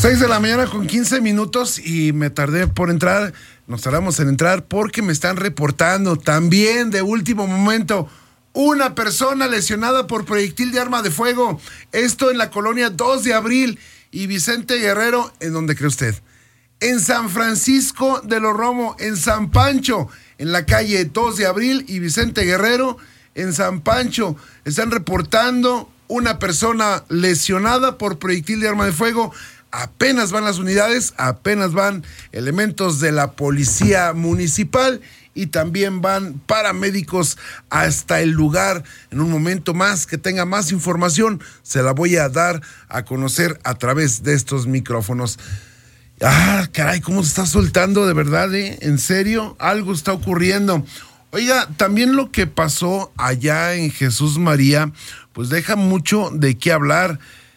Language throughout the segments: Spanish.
6:15 a.m. y me tardé por entrar. Nos tardamos en entrar porque me están reportando también de último momento una persona lesionada por proyectil de arma de fuego. Esto en la colonia 2 de Abril y Vicente Guerrero. ¿En dónde cree usted? En San Francisco de los Romo, en San Pancho, en la calle 2 de Abril y Vicente Guerrero, en San Pancho. Están reportando una persona lesionada por proyectil de arma de fuego. Apenas van las unidades, apenas van elementos de la policía municipal y también van paramédicos hasta el lugar. En un momento más que tenga más información, se la voy a dar a conocer a través de estos micrófonos. Caray, cómo se está soltando, de verdad, en serio, algo está ocurriendo. Oiga, también lo que pasó allá en Jesús María, pues deja mucho de qué hablar.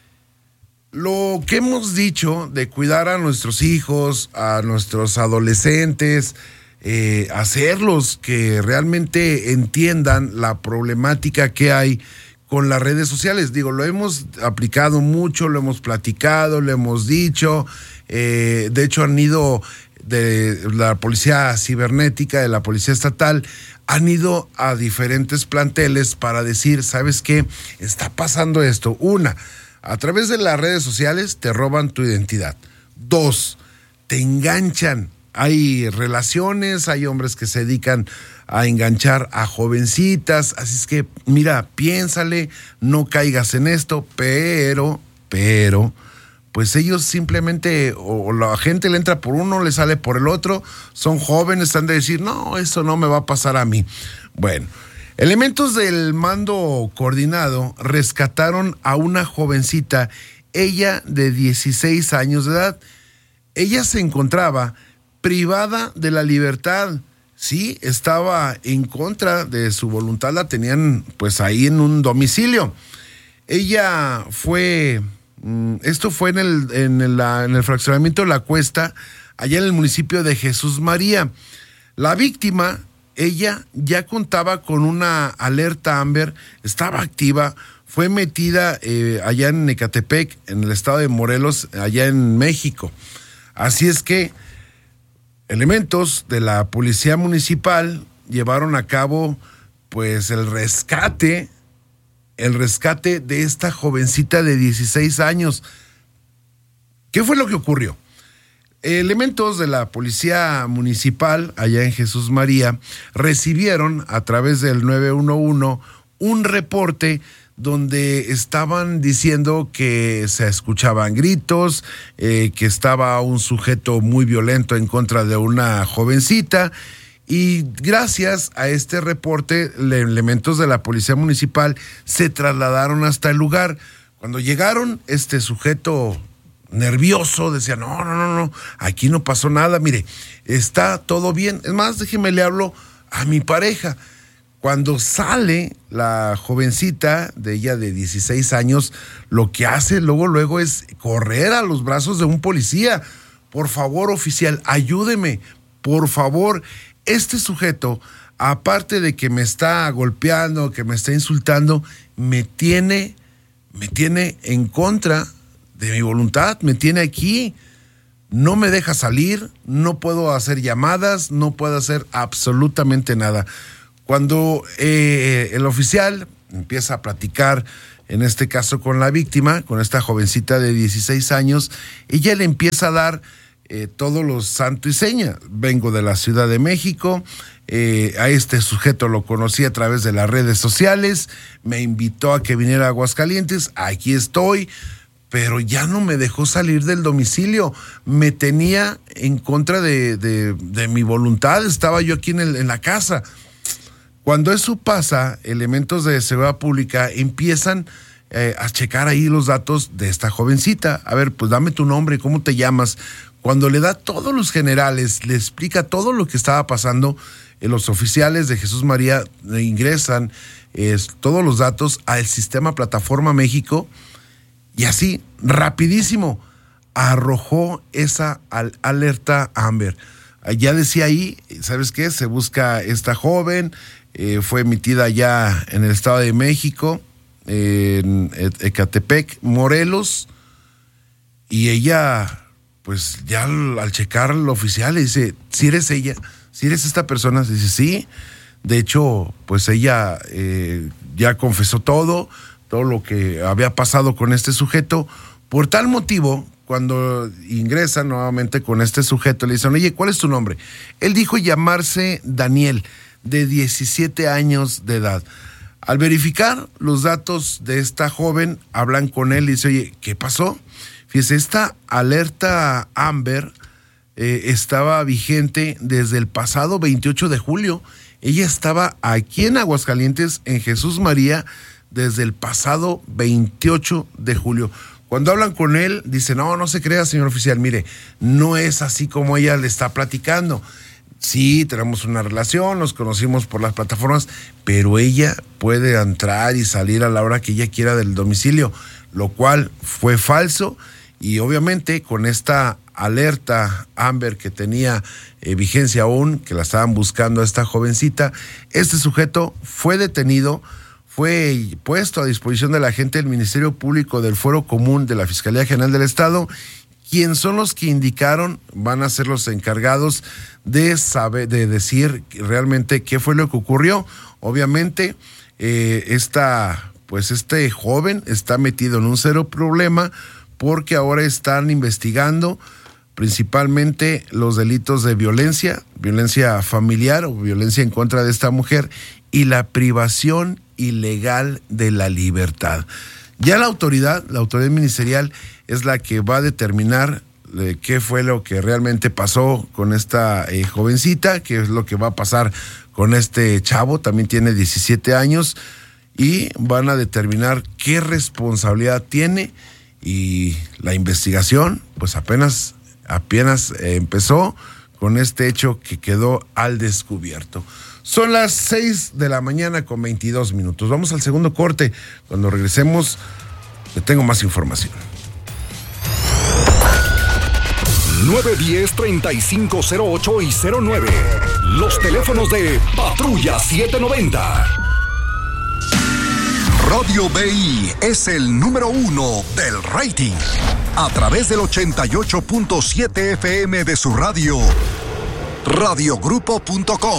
Lo que hemos dicho de cuidar a nuestros hijos, a nuestros adolescentes, hacerlos que realmente entiendan la problemática que hay con las redes sociales. Digo, lo hemos aplicado mucho, lo hemos platicado, lo hemos dicho. De hecho, han ido de la policía cibernética, de la policía estatal, han ido a diferentes planteles para decir, ¿sabes qué? Está pasando esto. A través de las redes sociales te roban tu identidad. 2, te enganchan. Hay relaciones, hay hombres que se dedican a enganchar a jovencitas. Así es que, mira, piénsale, no caigas en esto, pero, pues ellos simplemente, o la gente le entra por uno, le sale por el otro. Son jóvenes, están de decir, no, eso no me va a pasar a mí. Bueno. Elementos del mando coordinado rescataron a una jovencita, ella de 16 años de edad. Ella se encontraba privada de la libertad. Sí, estaba en contra de su voluntad, la tenían pues ahí en un domicilio. Ella fue, esto fue en el fraccionamiento de La Cuesta, allá en el municipio de Jesús María. La víctima, ella ya contaba con una alerta Amber, estaba activa, fue metida allá en Ecatepec, en el estado de Morelos, allá en México. Así es que elementos de la policía municipal llevaron a cabo pues el rescate de esta jovencita de 16 años. ¿Qué fue lo que ocurrió? Elementos de la policía municipal allá en Jesús María recibieron a través del 911 un reporte donde estaban diciendo que se escuchaban gritos, que estaba un sujeto muy violento en contra de una jovencita, y gracias a este reporte, elementos de la policía municipal se trasladaron hasta el lugar. Cuando llegaron, este sujeto nervioso decía, no, aquí no pasó nada, mire, está todo bien. Es más, déjeme le hablo a mi pareja. Cuando sale la jovencita de ella de 16 años, lo que hace luego es correr a los brazos de un policía. Por favor, oficial, ayúdeme, por favor. Este sujeto, aparte de que me está golpeando, que me está insultando, me tiene en contra de mi voluntad, me tiene aquí, no me deja salir, no puedo hacer llamadas, no puedo hacer absolutamente nada. Cuando el oficial empieza a platicar, en este caso con la víctima, con esta jovencita de 16 años, ella le empieza a dar todos los santo y seña. Vengo de la Ciudad de México, a este sujeto lo conocí a través de las redes sociales, me invitó a que viniera a Aguascalientes, aquí estoy, pero ya no me dejó salir del domicilio, me tenía en contra de mi voluntad, estaba yo aquí en la casa. Cuando eso pasa, elementos de seguridad pública empiezan a checar ahí los datos de esta jovencita. A ver, pues dame tu nombre, ¿cómo te llamas? Cuando le da todos los generales, le explica todo lo que estaba pasando, los oficiales de Jesús María ingresan todos los datos al sistema Plataforma México y así, rapidísimo, arrojó esa alerta Amber. Ya decía ahí, ¿sabes qué? Se busca esta joven, fue emitida ya en el Estado de México, en Ecatepec, Morelos, Y ella, pues ya al checar al oficial le dice, ¿si eres ella? ¿Si eres esta persona? Dice, sí. De hecho, pues ella ya confesó todo lo que había pasado con este sujeto. Por tal motivo, cuando ingresa nuevamente con este sujeto, le dicen, oye, ¿cuál es tu nombre? Él dijo llamarse Daniel, de 17 años de edad. Al verificar los datos de esta joven, hablan con él y dice, oye, ¿qué pasó? Fíjese, esta alerta Amber estaba vigente desde el pasado 28 de julio. Ella estaba aquí en Aguascalientes, en Jesús María, desde el pasado 28 de julio. Cuando hablan con él, dice, no se crea, señor oficial, mire, no es así como ella le está platicando. Sí, tenemos una relación, nos conocimos por las plataformas, pero ella puede entrar y salir a la hora que ella quiera del domicilio, lo cual fue falso. Y obviamente con esta alerta Amber que tenía vigencia aún, que la estaban buscando a esta jovencita, este sujeto fue detenido, fue puesto a disposición de la agente del Ministerio Público del Fuero Común de la Fiscalía General del Estado, quien son los que indicaron, van a ser los encargados de saber, de decir realmente qué fue lo que ocurrió. Obviamente, este joven está metido en un serio problema porque ahora están investigando principalmente los delitos de violencia familiar o violencia en contra de esta mujer y la privación ilegal de la libertad. Ya la autoridad ministerial es la que va a determinar qué fue lo que realmente pasó con esta jovencita, qué es lo que va a pasar con este chavo, también tiene 17 años, y van a determinar qué responsabilidad tiene. Y la investigación, pues apenas empezó con este hecho que quedó al descubierto. Son las 6:22 a.m. Vamos al segundo corte. Cuando regresemos, le tengo más información. 910-3508 y 09. Los teléfonos de Patrulla 790. Radio BI es el número 1 del rating. A través del 88.7 FM de su radio, radiogrupo.com,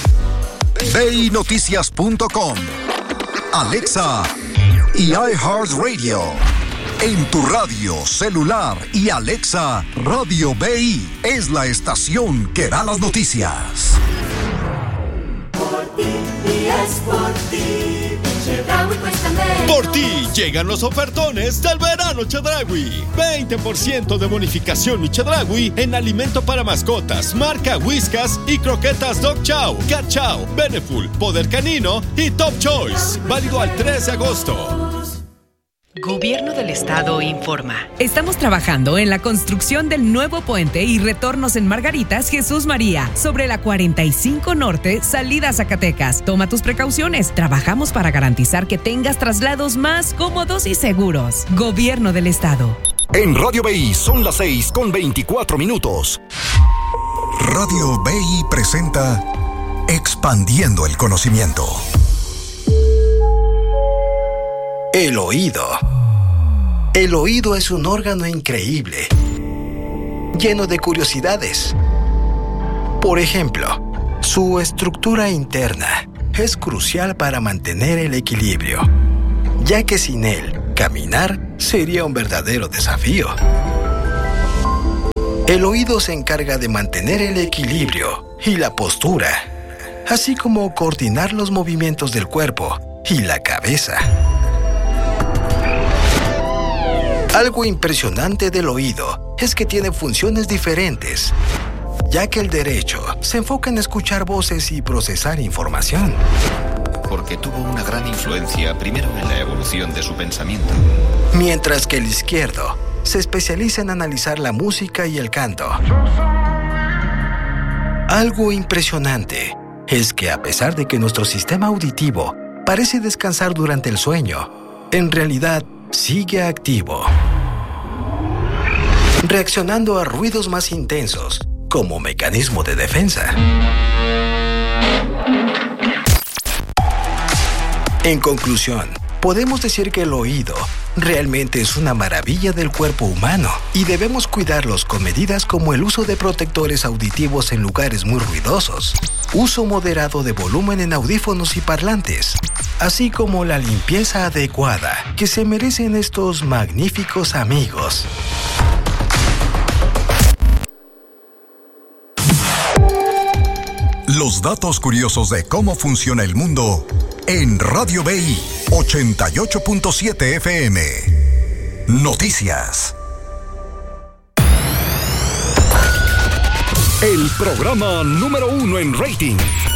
BInoticias.com, Alexa y iHeartRadio. En tu radio, celular y Alexa, Radio BI es la estación que da las noticias. Por ti y es por ti. Por ti llegan los ofertones del verano Chedraui. 20% de bonificación y Chedraui en alimento para mascotas, marca Whiskas y croquetas Dog Chow, Cat Chow, Beneful, Poder Canino y Top Choice. Válido al 3 de agosto. Gobierno del Estado informa. Estamos trabajando en la construcción del nuevo puente y retornos en Margaritas, Jesús María, sobre la 45 Norte, salida a Zacatecas. Toma tus precauciones. Trabajamos para garantizar que tengas traslados más cómodos y seguros. Gobierno del Estado. En Radio BI son las 6:24. Radio BI presenta Expandiendo el Conocimiento. El oído. El oído es un órgano increíble, lleno de curiosidades. Por ejemplo, su estructura interna es crucial para mantener el equilibrio, ya que sin él, caminar sería un verdadero desafío. El oído se encarga de mantener el equilibrio y la postura, así como coordinar los movimientos del cuerpo y la cabeza. Algo impresionante del oído es que tiene funciones diferentes, ya que el derecho se enfoca en escuchar voces y procesar información. Porque tuvo una gran influencia primero en la evolución de su pensamiento. Mientras que el izquierdo se especializa en analizar la música y el canto. Algo impresionante es que a pesar de que nuestro sistema auditivo parece descansar durante el sueño, en realidad sigue activo, reaccionando a ruidos más intensos como mecanismo de defensa. En conclusión, podemos decir que el oído realmente es una maravilla del cuerpo humano y debemos cuidarlos con medidas como el uso de protectores auditivos en lugares muy ruidosos, uso moderado de volumen en audífonos y parlantes, así como la limpieza adecuada que se merecen estos magníficos amigos. Los datos curiosos de cómo funciona el mundo en Radio BI 88.7 FM. Noticias. El programa número 1 en rating,